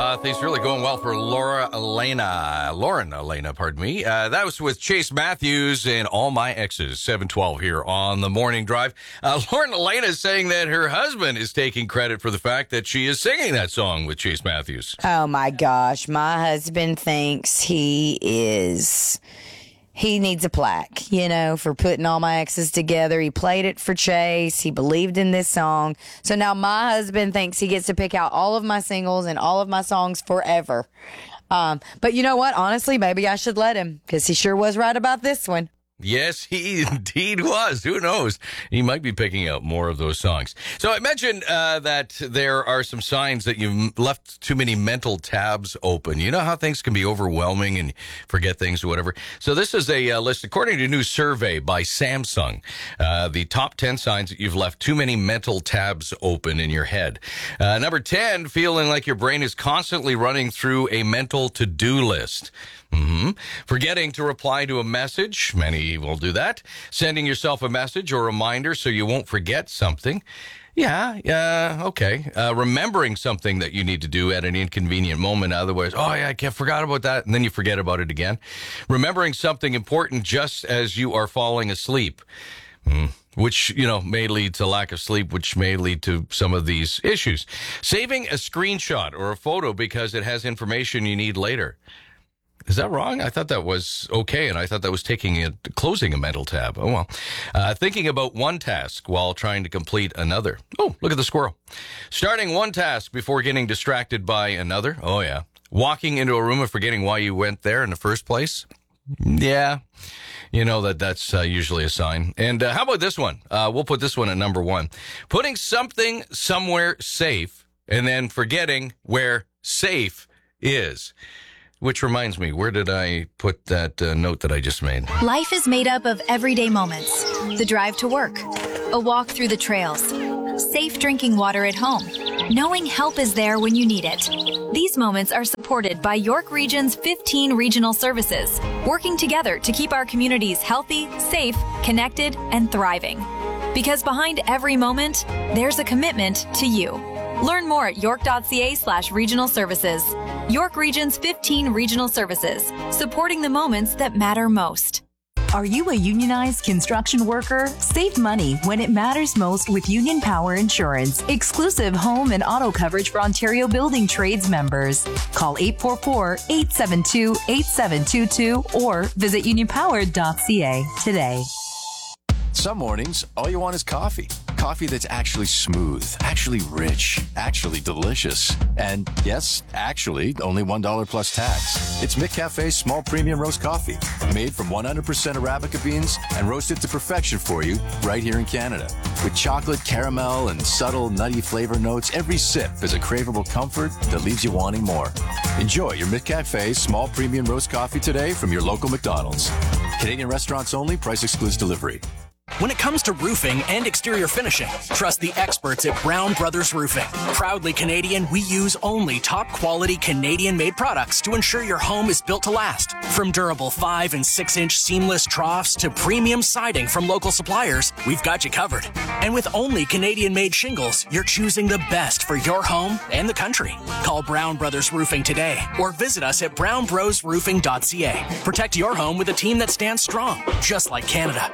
Things really going well for Lauren Elena, pardon me. That was with Chase Matthews and All My Exes, 712 here on the Morning Drive. Lauren Elena is saying that her husband is taking credit for the fact that she is singing that song with Chase Matthews. Oh, my gosh. My husband thinks he needs a plaque, for putting All My Exes together. He played it for Chase. He believed in this song. So now my husband thinks he gets to pick out all of my singles and all of my songs forever. But you know what? Honestly, maybe I should let him, because he sure was right about this one. Yes, he indeed was. Who knows? He might be picking out more of those songs. So I mentioned that there are some signs that you've left too many mental tabs open. You know how things can be overwhelming and forget things or whatever. So this is a list, according to a new survey by Samsung, the top 10 signs that you've left too many mental tabs open in your head. Number 10, feeling like your brain is constantly running through a mental to-do list. Forgetting to reply to a message. Many will do that. Sending yourself a message or reminder so you won't forget something. Okay. Remembering something that you need to do at an inconvenient moment. Otherwise, I forgot about that. And then you forget about it again. Remembering something important just as you are falling asleep. Which, may lead to lack of sleep, which may lead to some of these issues. Saving a screenshot or a photo because it has information you need later. Is that wrong? I thought that was okay, and I thought that was closing a mental tab. Oh, well. Thinking about one task while trying to complete another. Oh, look at the squirrel. Starting one task before getting distracted by another. Oh, yeah. Walking into a room and forgetting why you went there in the first place. Yeah. That's usually a sign. And how about this one? We'll put this one at number 1. Putting something somewhere safe and then forgetting where safe is. Which reminds me, where did I put that note that I just made? Life is made up of everyday moments. The drive to work, a walk through the trails, safe drinking water at home, knowing help is there when you need it. These moments are supported by York Region's 15 regional services, working together to keep our communities healthy, safe, connected, and thriving. Because behind every moment, there's a commitment to you. Learn more at york.ca/regional services. York Region's 15 regional services, supporting the moments that matter most. Are you a unionized construction worker? Save money when it matters most with Union Power Insurance. Exclusive home and auto coverage for Ontario Building Trades members. Call 844-872-8722 or visit unionpower.ca today. Some mornings, all you want is coffee. Coffee that's actually smooth, actually rich, actually delicious. And yes, actually, only $1 plus tax. It's McCafe's small premium roast coffee, made from 100% Arabica beans and roasted to perfection for you right here in Canada. With chocolate, caramel, and subtle nutty flavor notes, every sip is a craveable comfort that leaves you wanting more. Enjoy your McCafe small premium roast coffee today from your local McDonald's. Canadian restaurants only, price excludes delivery. When it comes to roofing and exterior finishing, trust the experts at Brown Brothers Roofing. Proudly Canadian, we use only top-quality Canadian-made products to ensure your home is built to last. From durable 5- and 6-inch seamless troughs to premium siding from local suppliers, we've got you covered. And with only Canadian-made shingles, you're choosing the best for your home and the country. Call Brown Brothers Roofing today or visit us at brownbrosroofing.ca. Protect your home with a team that stands strong, just like Canada.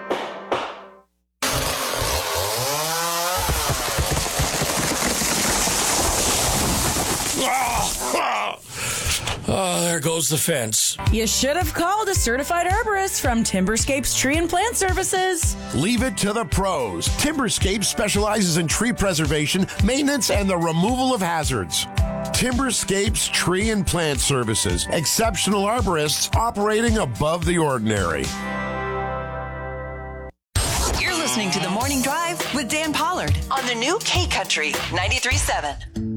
Oh, there goes the fence. You should have called a certified arborist from Timberscapes Tree and Plant Services. Leave it to the pros. Timberscapes specializes in tree preservation, maintenance, and the removal of hazards. Timberscapes Tree and Plant Services. Exceptional arborists operating above the ordinary. You're listening to The Morning Drive with Dan Pollard on the new K Country 93.7.